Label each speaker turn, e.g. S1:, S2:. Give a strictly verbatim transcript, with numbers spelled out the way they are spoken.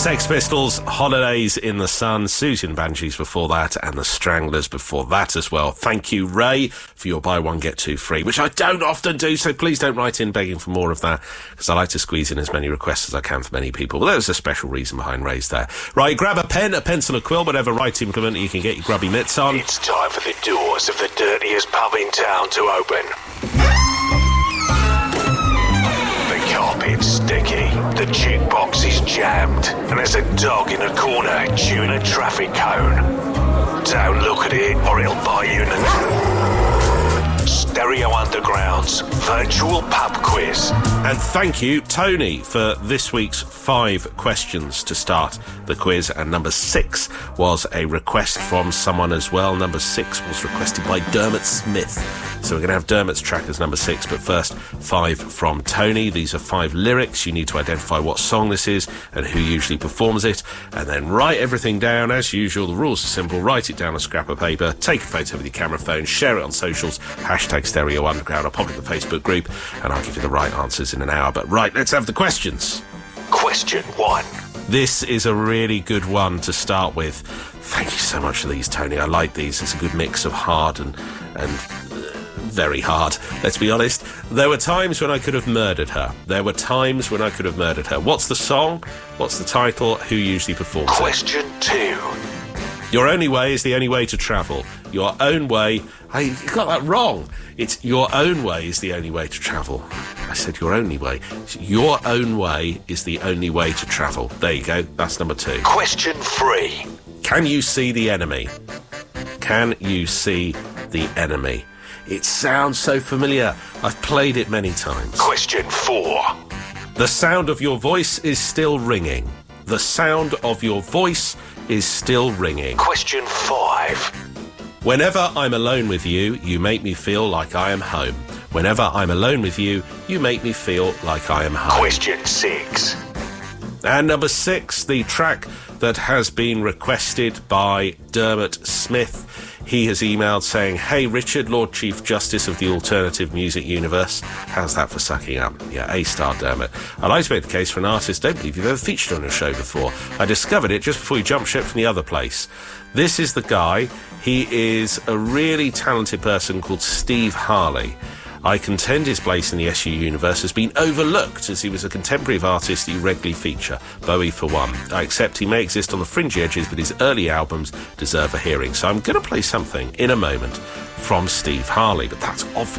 S1: Sex Pistols, Holidays in the Sun, Susie and the Banshees before that, and the Stranglers before that as well. Thank you, Ray, for your buy one, get two free, which I don't often do, so please don't write in begging for more of that, because I like to squeeze in as many requests as I can for many people. But there's a special reason behind Ray's there. Right, grab a pen, a pencil, a quill, whatever right implement you can get your grubby mitts on.
S2: It's time for the doors of the dirtiest pub in town to open. The carpet's sticky, the jukebox is jammed, and there's a dog in a corner chewing a traffic cone. Don't look at it or it'll bite you in the... Stereo Underground's virtual pub quiz.
S1: And thank you, Tony, for this week's five questions to start the quiz. And number six was a request from someone as well. Number six was requested by Dermot Smith. So we're going to have Dermot's track as number six, but first, five from Tony. These are five lyrics. You need to identify what song this is and who usually performs it, and then write everything down. As usual, the rules are simple. Write it down on a scrap of paper, take a photo with your camera phone, share it on socials, hashtag Stereo Underground, or pop it in the Facebook group, and I'll give you the right answers in an hour. But right, let's have the questions.
S2: Question one.
S1: This is a really good one to start with. Thank you so much for these, Tony. I like these. It's a good mix of hard and and uh, very hard, let's be honest. There were times when I could have murdered her. There were times when I could have murdered her. What's the song? What's the title? Who usually performs it?
S2: Question two.
S1: Your only way is the only way to travel. Your own way... I you got that wrong. It's your own way is the only way to travel. I said your only way. Your own way is the only way to travel. There you go. That's number two.
S2: Question three.
S1: Can you see the enemy? Can you see the enemy? It sounds so familiar. I've played it many times.
S2: Question four.
S1: The sound of your voice is still ringing. The sound of your voice is still ringing.
S2: Question five.
S1: Whenever I'm alone with you, you make me feel like I am home. Whenever I'm alone with you, you make me feel like I am home.
S2: Question six.
S1: And number six, the track that has been requested by Dermot Smith. He has emailed saying, "Hey Richard, Lord Chief Justice of the alternative music universe." How's that for sucking up? Yeah, A-star Dermot. "I'd like to make the case for an artist I don't believe you've ever featured on your show before. I discovered it just before you jumped ship from the other place." This is the guy. He is a really talented person called Steve Harley. I contend his place in the S U universe has been overlooked, as he was a contemporary of artists that you regularly feature, Bowie for one. I accept he may exist on the fringe edges, but his early albums deserve a hearing. So I'm going to play something in a moment from Steve Harley, but that's obvious.